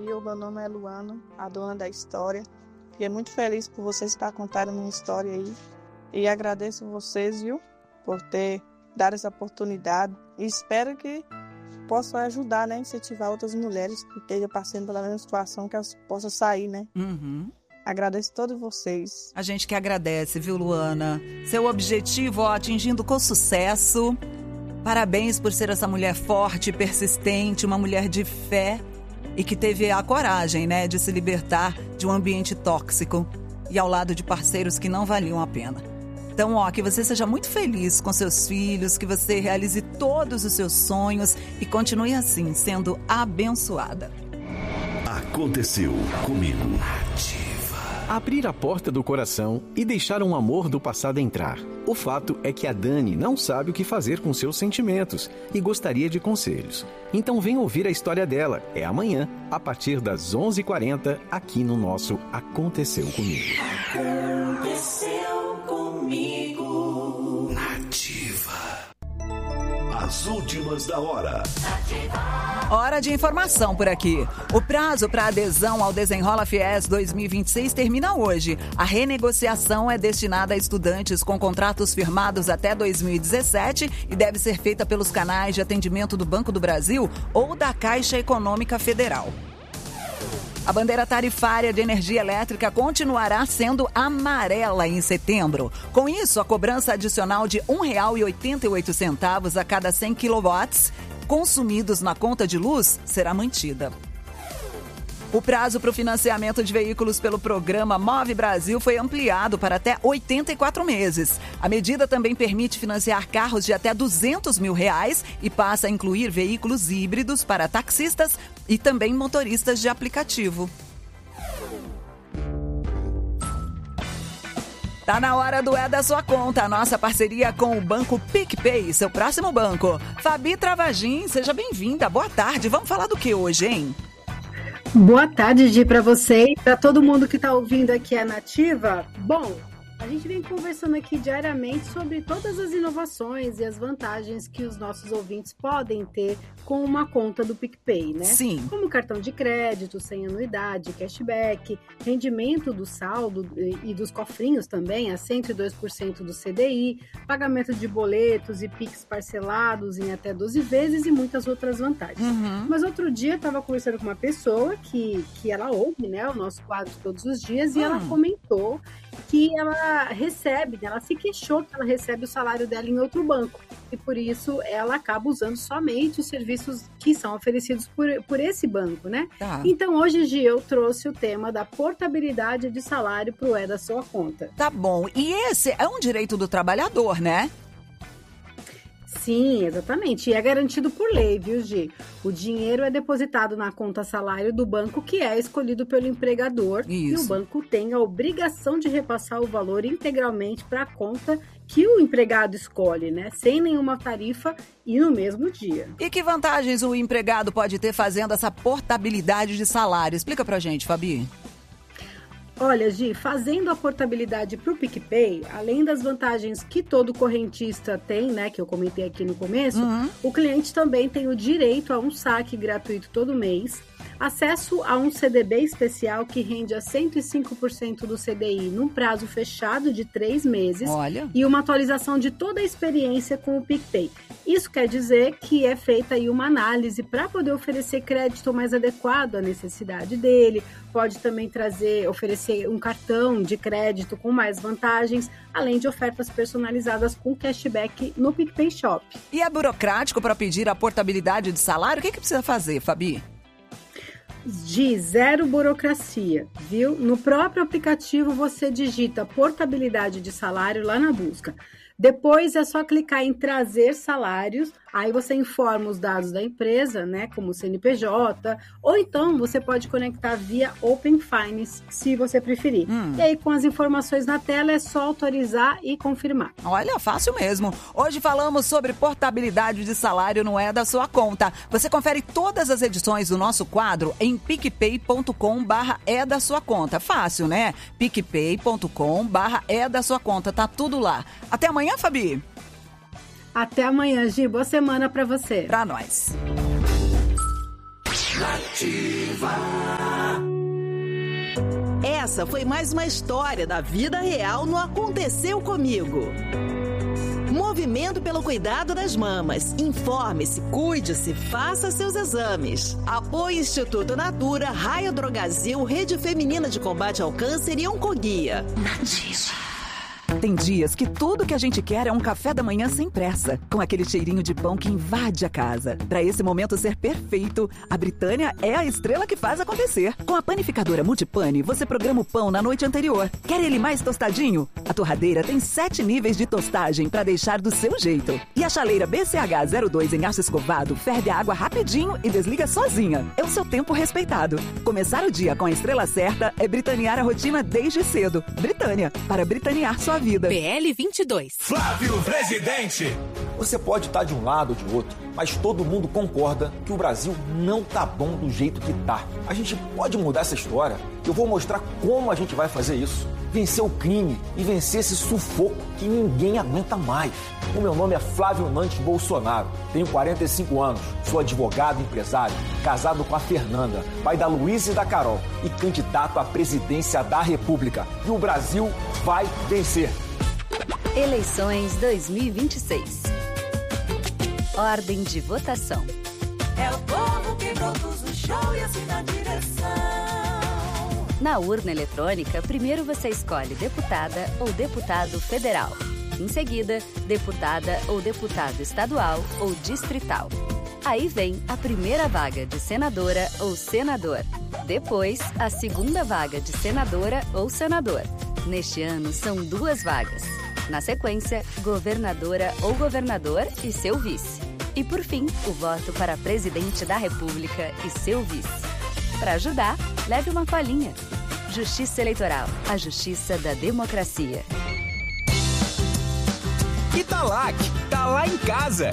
dia, o meu nome é Luana, a dona da história. Fiquei muito feliz por vocês estar contando a minha história aí. E agradeço vocês, viu, por ter dado essa oportunidade. E espero que possa ajudar, né, incentivar outras mulheres que estejam passando pela mesma situação, que elas possam sair, né? Agradeço a todos vocês. A gente que agradece, viu, Luana? Seu objetivo, atingindo com sucesso. Parabéns por ser essa mulher forte, persistente, uma mulher de fé e que teve a coragem, né, de se libertar de um ambiente tóxico e ao lado de parceiros que não valiam a pena. Então, que você seja muito feliz com seus filhos, que você realize todos os seus sonhos e continue assim, sendo abençoada. Aconteceu comigo. Abrir a porta do coração e deixar um amor do passado entrar. O fato é que a Dani não sabe o que fazer com seus sentimentos e gostaria de conselhos. Então vem ouvir a história dela. É amanhã, a partir das 11h40, aqui no nosso Aconteceu Comigo. Aconteceu comigo. Nativa. As últimas da hora. Hora de informação por aqui. O prazo para adesão ao Desenrola Fies 2026 termina hoje. A renegociação é destinada a estudantes com contratos firmados até 2017 e deve ser feita pelos canais de atendimento do Banco do Brasil ou da Caixa Econômica Federal. A bandeira tarifária de energia elétrica continuará sendo amarela em setembro. Com isso, a cobrança adicional de R$ 1,88 a cada 100 quilowatts consumidos na conta de luz será mantida. O prazo para o financiamento de veículos pelo programa Move Brasil foi ampliado para até 84 meses. A medida também permite financiar carros de até R$200 mil e passa a incluir veículos híbridos para taxistas e também motoristas de aplicativo. Tá na hora do É da Sua Conta, a nossa parceria com o Banco PicPay, seu próximo banco. Fabi Travagin, seja bem-vinda, boa tarde. Vamos falar do que hoje, hein? Boa tarde, Gi, para você e para todo mundo que está ouvindo aqui a Nativa. Bom, a gente vem conversando aqui diariamente sobre todas as inovações e as vantagens que os nossos ouvintes podem ter com uma conta do PicPay, né? Sim. Como cartão de crédito, sem anuidade, cashback, rendimento do saldo e dos cofrinhos também, a 102% do CDI, pagamento de boletos e Pix parcelados em até 12 vezes e muitas outras vantagens. Mas outro dia eu estava conversando com uma pessoa que ela ouve, né, o nosso quadro todos os dias e ela comentou que ela recebe, ela se queixou que ela recebe o salário dela em outro banco e por isso ela acaba usando somente os serviços que são oferecidos por esse banco, né? Tá. Então hoje, Gi, eu trouxe o tema da portabilidade de salário para o É da Sua Conta. Tá bom, e esse é um direito do trabalhador, né? Sim, exatamente. E é garantido por lei, viu, Gi? O dinheiro é depositado na conta salário do banco que é escolhido pelo empregador. Isso. E o banco tem a obrigação de repassar o valor integralmente para a conta que o empregado escolhe, né? Sem nenhuma tarifa e no mesmo dia. E que vantagens o empregado pode ter fazendo essa portabilidade de salário? Explica pra gente, Fabi. Olha, Gi, fazendo a portabilidade para o PicPay, além das vantagens que todo correntista tem, né, que eu comentei aqui no começo, o cliente também tem o direito a um saque gratuito todo mês, acesso a um CDB especial que rende a 105% do CDI num prazo fechado de 3 meses. Olha. E uma atualização de toda a experiência com o PicPay. Isso quer dizer que é feita aí uma análise para poder oferecer crédito mais adequado à necessidade dele, pode também oferecer um cartão de crédito com mais vantagens, além de ofertas personalizadas com cashback no PicPay Shop. E é burocrático para pedir a portabilidade de salário? O que precisa fazer, Fabi? De zero burocracia, viu? No próprio aplicativo você digita portabilidade de salário lá na busca. Depois é só clicar em trazer salários, aí você informa os dados da empresa, né, como o CNPJ, ou então você pode conectar via Open Finance, se você preferir. E aí com as informações na tela é só autorizar e confirmar. Olha, fácil mesmo. Hoje falamos sobre portabilidade de salário no É da Sua Conta. Você confere todas as edições do nosso quadro em picpay.com/é da sua conta. Fácil, né? picpay.com/é da sua conta. Tá tudo lá. Até amanhã, Fabi. Até amanhã, Gi. Boa semana pra você. Pra nós. Nativa. Essa foi mais uma história da vida real no Aconteceu Comigo. Movimento pelo cuidado das mamas. Informe-se, cuide-se, faça seus exames. Apoio Instituto Natura, Raio Drogasil, Rede Feminina de Combate ao Câncer e Oncoguia. Nativa. Tem dias que tudo que a gente quer é um café da manhã sem pressa, com aquele cheirinho de pão que invade a casa. Para esse momento ser perfeito, a Britânia é a estrela que faz acontecer. Com a panificadora Multipane, você programa o pão na noite anterior. Quer ele mais tostadinho? A torradeira tem 7 níveis de tostagem para deixar do seu jeito. E a chaleira BCH02 em aço escovado ferve a água rapidinho e desliga sozinha. É o seu tempo respeitado. Começar o dia com a estrela certa é britanear a rotina desde cedo. Britânia, para britanear sua vida. PL 22. Flávio Presidente. Você pode estar de um lado ou de outro, mas todo mundo concorda que o Brasil não tá bom do jeito que tá. A gente pode mudar essa história. Eu vou mostrar como a gente vai fazer isso. Vencer o crime e vencer esse sufoco que ninguém aguenta mais. O meu nome é Flávio Nantes Bolsonaro, tenho 45 anos, sou advogado e empresário, casado com a Fernanda, pai da Luísa e da Carol e candidato à presidência da República. E o Brasil vai vencer. Eleições 2026. Ordem de votação. É o povo que produz o show e assina a direção. Na urna eletrônica, primeiro você escolhe deputada ou deputado federal. Em seguida, deputada ou deputado estadual ou distrital. Aí vem a primeira vaga de senadora ou senador. Depois, a segunda vaga de senadora ou senador. Neste ano, são 2 vagas. Na sequência, governadora ou governador e seu vice. E por fim, o voto para presidente da República e seu vice. Para ajudar, leve uma colinha. Justiça Eleitoral, a justiça da democracia. Italac, tá lá em casa.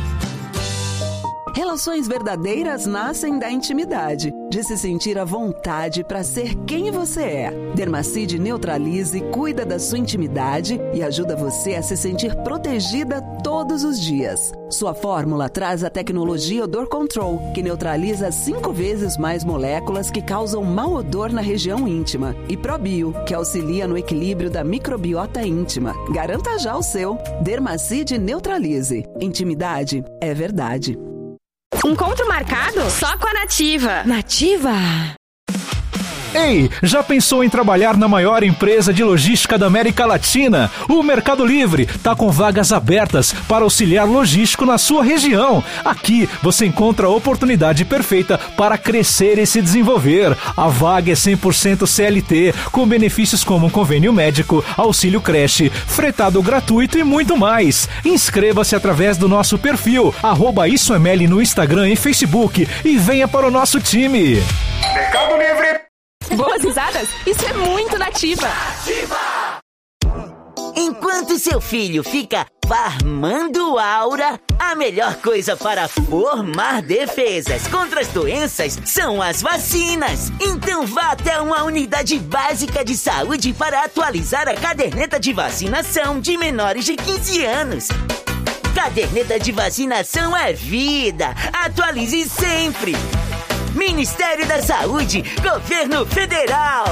Relações verdadeiras nascem da intimidade, de se sentir à vontade para ser quem você é. Dermacide Neutralize cuida da sua intimidade e ajuda você a se sentir protegida todos os dias. Sua fórmula traz a tecnologia Odor Control, que neutraliza 5 vezes mais moléculas que causam mau odor na região íntima. E Probio, que auxilia no equilíbrio da microbiota íntima. Garanta já o seu. Dermacide Neutralize. Intimidade é verdade. Encontro marcado? Só com a Nativa. Nativa. Ei, já pensou em trabalhar na maior empresa de logística da América Latina? O Mercado Livre está com vagas abertas para auxiliar logístico na sua região. Aqui você encontra a oportunidade perfeita para crescer e se desenvolver. A vaga é 100% CLT, com benefícios como convênio médico, auxílio creche, fretado gratuito e muito mais. Inscreva-se através do nosso perfil, @IssoEML no Instagram e Facebook e venha para o nosso time. Mercado Livre. Boas risadas? Isso é muito Nativa. Enquanto seu filho fica farmando aura, a melhor coisa para formar defesas contra as doenças são as vacinas. Então vá até uma unidade básica de saúde para atualizar a caderneta de vacinação de menores de 15 anos. Caderneta de vacinação é vida. Atualize sempre. Ministério da Saúde, Governo Federal.